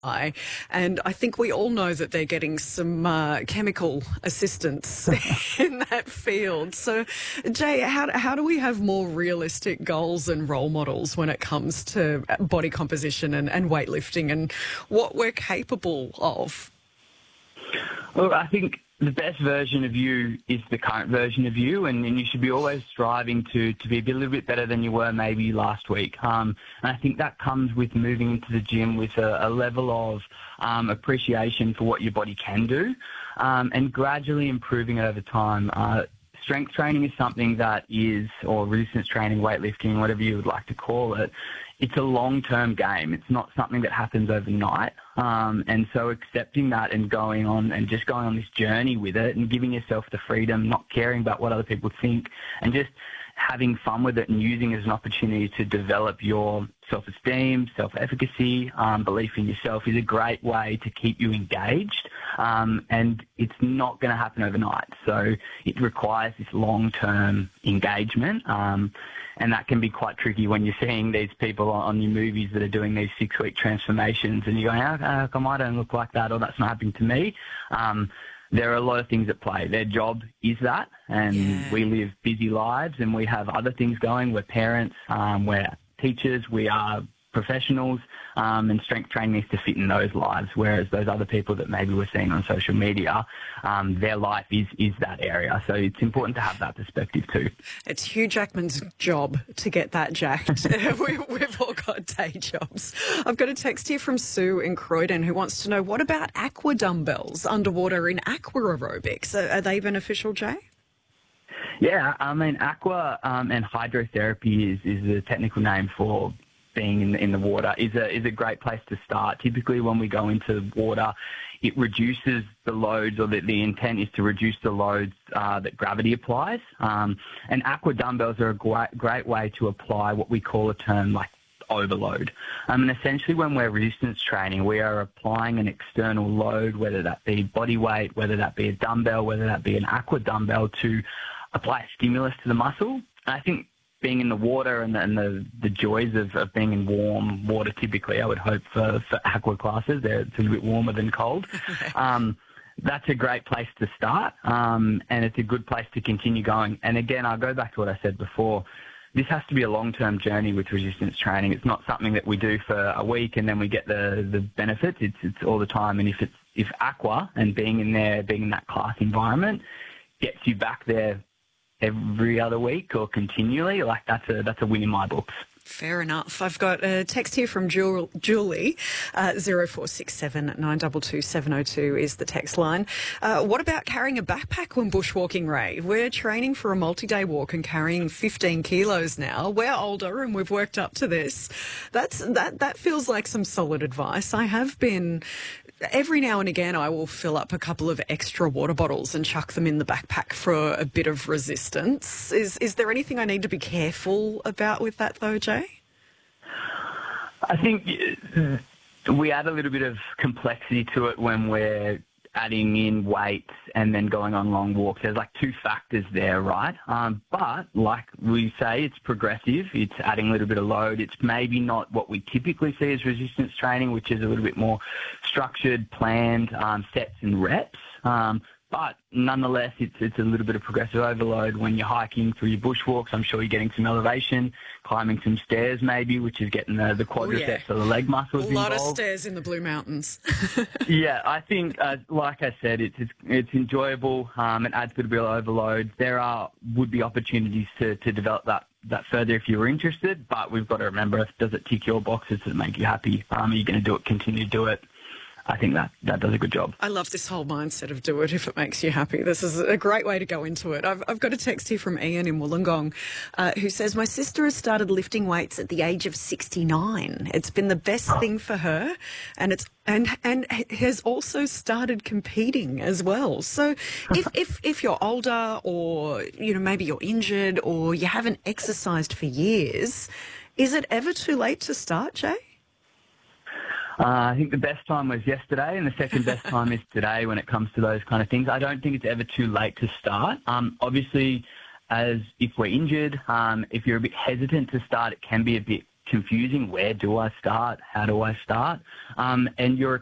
And I think we all know that they're getting some chemical assistance in that field. So, Jay, how do we have more realistic goals and role models when it comes to body composition and weightlifting and what we're capable of? Well, I think the best version of you is the current version of you, and you should be always striving to be a little bit better than you were maybe last week. And I think that comes with moving into the gym with a level of appreciation for what your body can do, and gradually improving it over time. Strength training is something that is, or resistance training, weightlifting, whatever you would like to call it, it's a long-term game. It's not something that happens overnight. And so accepting that and going on this journey with it and giving yourself the freedom, not caring about what other people think, and just having fun with it and using it as an opportunity to develop your self-esteem, self-efficacy, belief in yourself is a great way to keep you engaged. And it's not going to happen overnight. So it requires this long-term engagement. And that can be quite tricky when you're seeing these people on your movies that are doing these 6-week transformations and you're going, how come I don't look like that, or that's not happening to me? There are a lot of things at play. Their job is that, and we live busy lives and we have other things going. We're parents, we're teachers, we are professionals, and strength training needs to fit in those lives, whereas those other people that maybe we're seeing on social media, their life is that area. So it's important to have that perspective too. It's Hugh Jackman's job to get that jacked. We've all got day jobs. I've got a text here from Sue in Croydon who wants to know, what about aqua dumbbells underwater in aqua aerobics? Are they beneficial, Jay? Yeah, I mean, aqua and hydrotherapy is the technical name for being in the water, is a great place to start. Typically when we go into water, it reduces the loads, or the intent is to reduce the loads that gravity applies. And aqua dumbbells are a great way to apply what we call a term like overload. And essentially when we're resistance training, we are applying an external load, whether that be body weight, whether that be a dumbbell, whether that be an aqua dumbbell, to apply a stimulus to the muscle. And I think being in the water and the joys of being in warm water, typically, I would hope for aqua classes, it's a little bit warmer than cold. That's a great place to start, and it's a good place to continue going. And again, I'll go back to what I said before. This has to be a long-term journey with resistance training. It's not something that we do for a week and then we get the benefits. It's all the time. And if aqua and being in that class environment gets you back there every other week or continually, like that's a win in my books. Fair enough. I've got a text here from Julie. 0467 922 702 is the text line. What about carrying a backpack when bushwalking, Ray? We're training for a multi-day walk and carrying 15 kilos now. We're older and we've worked up to this. That feels like some solid advice. I have been... Every now and again, I will fill up a couple of extra water bottles and chuck them in the backpack for a bit of resistance. Is there anything I need to be careful about with that, though, Jay? I think we add a little bit of complexity to it when we're adding in weights and then going on long walks. There's like two factors there, right? But like we say, it's progressive. It's adding a little bit of load. It's maybe not what we typically see as resistance training, which is a little bit more structured, planned sets and reps. But nonetheless, it's a little bit of progressive overload when you're hiking through your bushwalks. I'm sure you're getting some elevation, climbing some stairs maybe, which is getting the quadriceps or the leg muscles involved. A lot of stairs in the Blue Mountains. Yeah, I think, like I said, it's enjoyable. It adds a little bit of overload. There would be opportunities to develop that further if you were interested, but we've got to remember, does it tick your boxes? Does it make you happy? Are you going to do it, continue to do it? I think that does a good job. I love this whole mindset of do it if it makes you happy. This is a great way to go into it. I've got a text here from Ian in Wollongong who says, my sister has started lifting weights at the age of 69. It's been the best thing for her, and has also started competing as well. So if you're older, or maybe you're injured, or you haven't exercised for years, is it ever too late to start, Jay? I think the best time was yesterday, and the second best time is today when it comes to those kind of things. I don't think it's ever too late to start. Obviously, as if we're injured, if you're a bit hesitant to start, it can be a bit confusing. Where do I start? How do I start? And you're